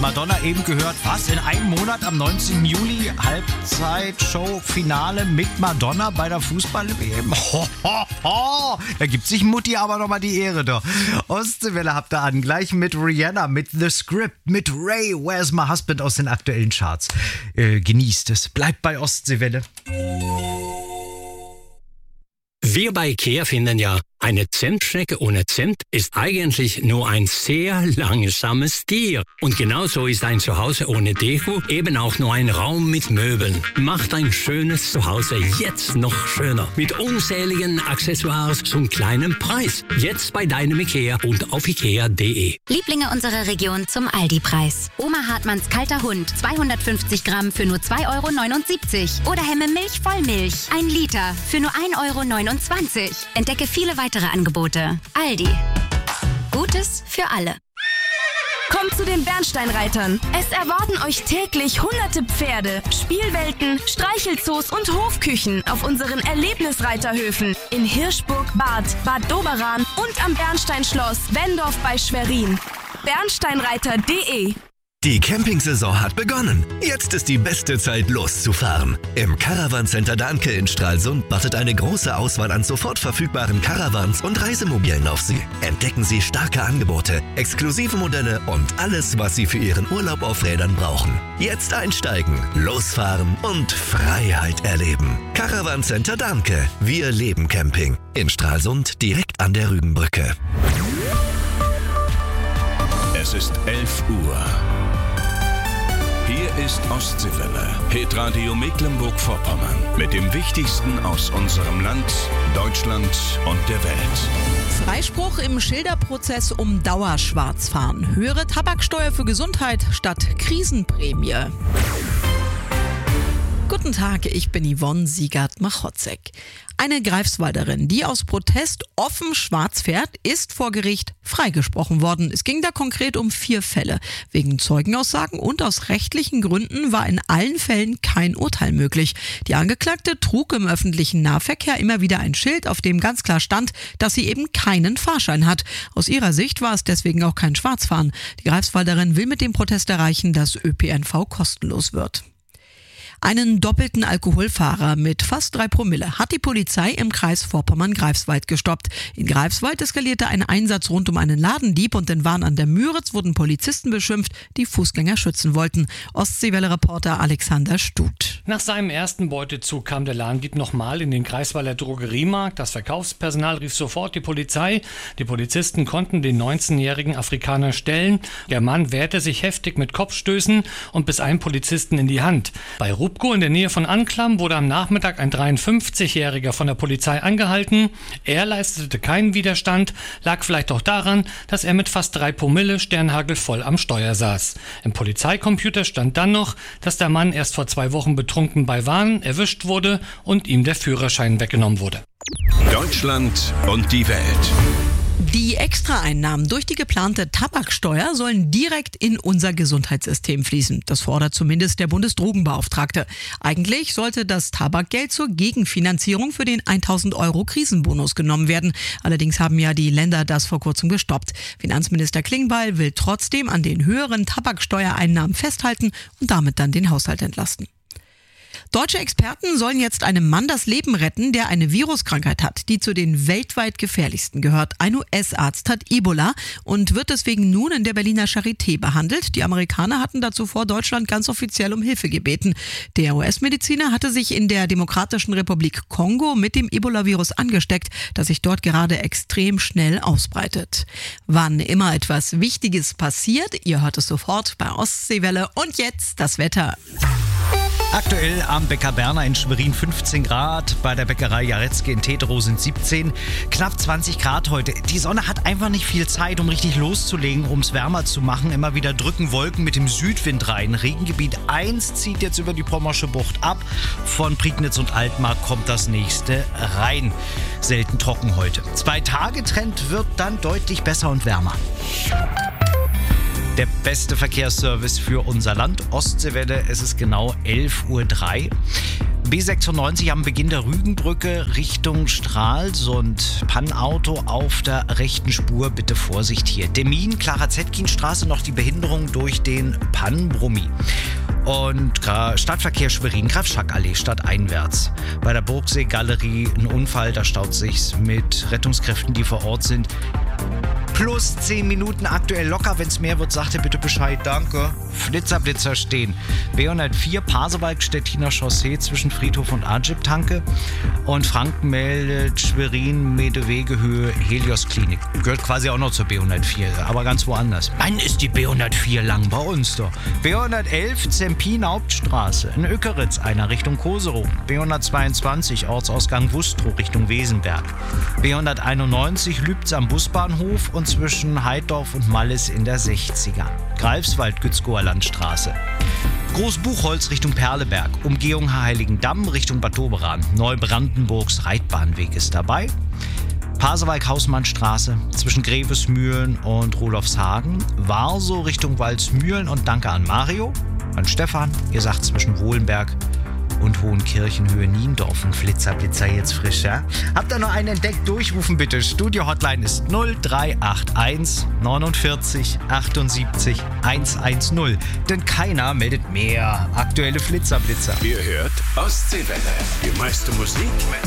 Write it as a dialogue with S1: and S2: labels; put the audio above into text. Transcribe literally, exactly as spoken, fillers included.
S1: Madonna eben gehört. Was? In einem Monat am neunzehnten Juli Halbzeitshow-Finale mit Madonna bei der Fußball-W M. Ho, ho, ho. Da gibt sich Mutti aber nochmal die Ehre da. Ostseewelle habt ihr an. Gleich mit Rihanna, mit The Script, mit Ray, Where's My Husband aus den aktuellen Charts. Äh, genießt es. Bleibt bei Ostseewelle.
S2: Wir bei IKEA finden ja, eine Zentschnecke ohne Zent ist eigentlich nur ein sehr langsames Tier. Und genauso ist ein Zuhause ohne Deko eben auch nur ein Raum mit Möbeln. Macht ein schönes Zuhause jetzt noch schöner. Mit unzähligen Accessoires zum kleinen Preis. Jetzt bei deinem IKEA und auf ikea punkt de.
S3: Lieblinge unserer Region zum Aldi-Preis. Oma Hartmanns kalter Hund, zweihundertfünfzig Gramm für nur zwei Euro neunundsiebzig. Oder Hemme Milch Vollmilch, ein Liter für nur ein Euro neunundzwanzig. Entdecke viele weitere Angebote. Aldi. Gutes für alle.
S4: Kommt zu den Bernsteinreitern. Es erwarten euch täglich hunderte Pferde, Spielwelten, Streichelzoos und Hofküchen auf unseren Erlebnisreiterhöfen in Hirschburg, Bad, Bad Doberan und am Bernsteinschloss Wendorf bei Schwerin. bernsteinreiter punkt de.
S5: Die Campingsaison hat begonnen. Jetzt ist die beste Zeit, loszufahren. Im Caravan Center Dahnke in Stralsund wartet eine große Auswahl an sofort verfügbaren Caravans und Reisemobilen auf Sie. Entdecken Sie starke Angebote, exklusive Modelle und alles, was Sie für Ihren Urlaub auf Rädern brauchen. Jetzt einsteigen, losfahren und Freiheit erleben. Caravan Center Dahnke. Wir leben Camping. In Stralsund direkt an der Rügenbrücke.
S6: Es ist elf Uhr. Hier ist Ostseewelle, Hitradio Mecklenburg-Vorpommern. Mit dem Wichtigsten aus unserem Land, Deutschland und der Welt.
S7: Freispruch im Schilderprozess um Dauerschwarzfahren. Höhere Tabaksteuer für Gesundheit statt Krisenprämie. Guten Tag, ich bin Yvonne Siegert-Machotzek. Eine Greifswalderin, die aus Protest offen schwarz fährt, ist vor Gericht freigesprochen worden. Es ging da konkret um vier Fälle. Wegen Zeugenaussagen und aus rechtlichen Gründen war in allen Fällen kein Urteil möglich. Die Angeklagte trug im öffentlichen Nahverkehr immer wieder ein Schild, auf dem ganz klar stand, dass sie eben keinen Fahrschein hat. Aus ihrer Sicht war es deswegen auch kein Schwarzfahren. Die Greifswalderin will mit dem Protest erreichen, dass Ö P N V kostenlos wird. Einen doppelten Alkoholfahrer mit fast drei Promille hat die Polizei im Kreis Vorpommern-Greifswald gestoppt. In Greifswald eskalierte ein Einsatz rund um einen Ladendieb und in Wahn an der Müritz wurden Polizisten beschimpft, die Fußgänger schützen wollten. Ostseewelle-Reporter Alexander Stut.
S8: Nach seinem ersten Beutezug kam der Ladendieb nochmal in den Greifswalder Drogeriemarkt. Das Verkaufspersonal rief sofort die Polizei. Die Polizisten konnten den neunzehnjährigen Afrikaner stellen. Der Mann wehrte sich heftig mit Kopfstößen und biss einen Polizisten in die Hand. Bei Rubko in der Nähe von Anklam wurde am Nachmittag ein dreiundfünfzigjähriger von der Polizei angehalten. Er leistete keinen Widerstand, lag vielleicht auch daran, dass er mit fast drei Promille sternhagelvoll am Steuer saß. Im Polizeicomputer stand dann noch, dass der Mann erst vor zwei Wochen betrunken bei Wahn erwischt wurde und ihm der Führerschein weggenommen wurde.
S6: Deutschland und die Welt.
S7: Die Extraeinnahmen durch die geplante Tabaksteuer sollen direkt in unser Gesundheitssystem fließen. Das fordert zumindest der Bundesdrogenbeauftragte. Eigentlich sollte das Tabakgeld zur Gegenfinanzierung für den tausend Euro Krisenbonus genommen werden. Allerdings haben ja die Länder das vor kurzem gestoppt. Finanzminister Klingbeil will trotzdem an den höheren Tabaksteuereinnahmen festhalten und damit dann den Haushalt entlasten. Deutsche Experten sollen jetzt einem Mann das Leben retten, der eine Viruskrankheit hat, die zu den weltweit gefährlichsten gehört. Ein U S-Arzt hat Ebola und wird deswegen nun in der Berliner Charité behandelt. Die Amerikaner hatten dazu vor Deutschland ganz offiziell um Hilfe gebeten. Der U S-Mediziner hatte sich in der Demokratischen Republik Kongo mit dem Ebola-Virus angesteckt, das sich dort gerade extrem schnell ausbreitet. Wann immer etwas Wichtiges passiert, ihr hört es sofort bei Ostseewelle. Und jetzt das Wetter.
S1: Aktuell am Bäcker Berner in Schwerin fünfzehn Grad, bei der Bäckerei Jaretzke in Tetero sind siebzehn, knapp zwanzig Grad heute. Die Sonne hat einfach nicht viel Zeit, um richtig loszulegen, um es wärmer zu machen. Immer wieder drücken Wolken mit dem Südwind rein. Regengebiet eins zieht jetzt über die Pommersche Bucht ab. Von Prignitz und Altmark kommt das nächste rein. Selten trocken heute. Zwei Tage Trend wird dann deutlich besser und wärmer. Der beste Verkehrsservice für unser Land, Ostseewelle, es ist genau elf Uhr drei. B sechsundneunzig am Beginn der Rügenbrücke Richtung Stralsund. Pannauto auf der rechten Spur, bitte Vorsicht hier. Demmin, Clara-Zetkin-Straße, noch die Behinderung durch den Pannenbrummi. Und Stadtverkehr Schwerin, Graf-Schack-Allee, stadteinwärts. Bei der Burgsee-Galerie ein Unfall, da staut sich's mit Rettungskräften, die vor Ort sind. Plus zehn Minuten aktuell locker. Wenn es mehr wird, sagt ihr bitte Bescheid. Danke. Flitzer, Blitzer stehen. B hundertvier, Pasewalk, Stettiner Chaussee zwischen Friedhof und Agip-Tanke. Und Franken meldet Schwerin, Medewegehöhe, Helios Klinik. Gehört quasi auch noch zur B hundertvier, aber ganz woanders. Wann ist die B hundertvier lang bei uns doch? B hundertelf, Zempin Hauptstraße. In Ökeritz, einer Richtung Koserow. B hundertzweiundzwanzig, Ortsausgang Wustrow, Richtung Wesenberg. B hunderteinundneunzig, Lübz am Busbahnhof und zwischen Heidorf und Mallis in der sechziger. Greifswald, Gützkower Landstraße. Großbuchholz Richtung Perleberg. Umgehung Heiligendamm Richtung Bad Doberan. Neubrandenburgs Reitbahnweg ist dabei. Pasewalk Hausmannstraße zwischen Grevesmühlen und Rolofshagen. Warsow Richtung Waldsmühlen und danke an Mario. An Stefan, ihr sagt zwischen Wohlenberg und Hohenkirchenhöhe Niendorf. Ein Flitzerblitzer jetzt frisch, ja? Habt ihr noch einen entdeckt? Durchrufen bitte. Studio-Hotline ist null drei acht eins neunundvierzig achtundsiebzig hundertzehn. Denn keiner meldet mehr aktuelle Flitzerblitzer.
S6: Ihr hört Ostseewelle. Die meiste Musik